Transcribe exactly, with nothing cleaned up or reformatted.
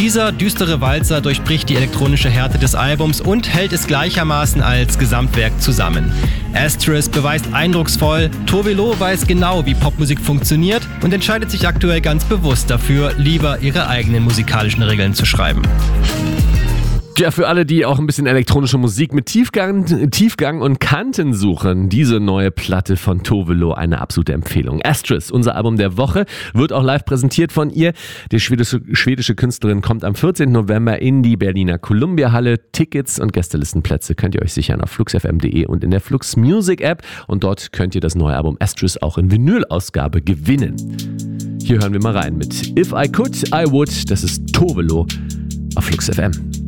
Dieser düstere Walzer durchbricht die elektronische Härte des Albums und hält es gleichermaßen als Gesamtwerk zusammen. Asterisk beweist eindrucksvoll, Tove Lo weiß genau, wie Popmusik funktioniert und entscheidet sich aktuell ganz bewusst dafür, lieber ihre eigenen musikalischen Regeln zu schreiben. Ja, für alle, die auch ein bisschen elektronische Musik mit Tiefgang, Tiefgang und Kanten suchen, diese neue Platte von Tove Lo eine absolute Empfehlung. Asterisk, unser Album der Woche, wird auch live präsentiert von ihr. Die schwedische, schwedische Künstlerin kommt am vierzehnten November in die Berliner Columbia-Halle. Tickets und Gästelistenplätze könnt ihr euch sichern auf flux f m punkt de und in der Flux Music App. Und dort könnt ihr das neue Album Asterisk auch in Vinyl-Ausgabe gewinnen. Hier hören wir mal rein mit If I Could, I Would. Das ist Tove Lo auf Flux F M.